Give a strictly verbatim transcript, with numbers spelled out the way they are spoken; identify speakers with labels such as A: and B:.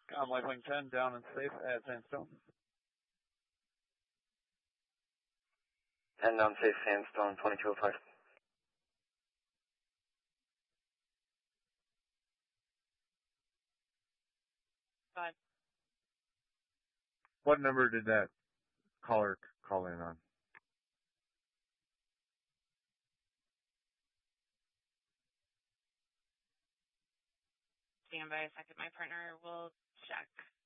A: I'm Lifelink ten, down and safe at Sandstone.
B: ten down safe, Sandstone, twenty-two oh five.
C: Five.
D: What number did that caller call in on?
C: Stand by a second. My partner will check.